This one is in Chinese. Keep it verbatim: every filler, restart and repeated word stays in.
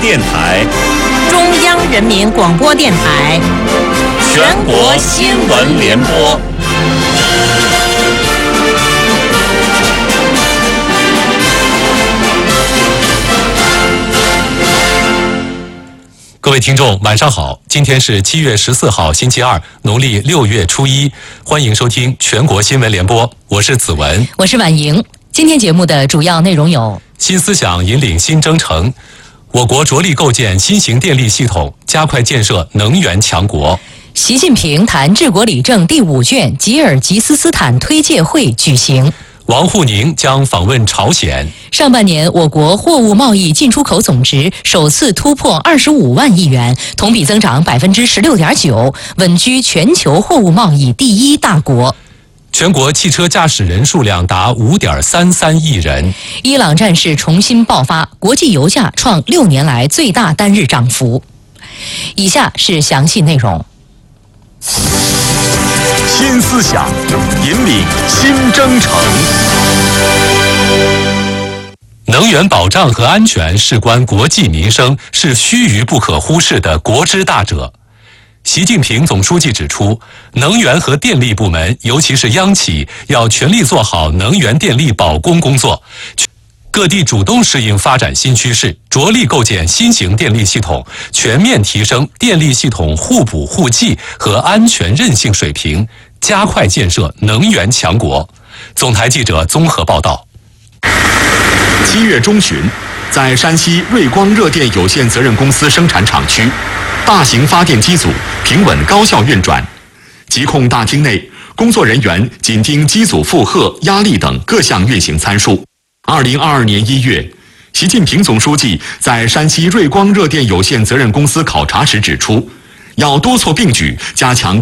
电台、 中央人民广播电台、 全国新闻联播。 各位听众，晚上好！今天是七月十四号，星期二，农历六月初一，欢迎收听全国新闻联播，我是子文， 我是婉莹。今天节目的主要内容有： 新思想引领新征程，我国着力构建新型电力系统，加快建设能源强国。 习近平谈治国理政第五卷吉尔吉斯斯坦推介会举行。 王沪宁将访问朝鲜。 上半年，我国货物贸易进出口总值首次突破二十五万亿元，同比增长百分之十六点九，稳居全球货物贸易第一大国。 全国汽车驾驶人数量达五点三三亿人。 伊朗战事重新爆发，国际油价创六年来最大单日涨幅。以下是详细内容。 新思想引领新征程。 能源保障和安全事关国计民生，是须臾不可忽视的国之大者。习近平总书记指出，能源和电力部门，尤其是央企，要全力做好能源电力保供工作。各地主动适应发展新趋势，着力构建新型电力系统，全面提升电力系统互补互济和安全韧性水平，加快建设能源强国。总台记者综合报道。 七月中旬，在山西瑞光热电有限责任公司生产厂区，大型发电机组平稳高效运转。疾控大厅内，工作人员紧盯机组负荷、压力等各项运行参数。二零二二年一月，习近平总书记在山西瑞光热电有限责任公司考察时指出，要多措并举，加强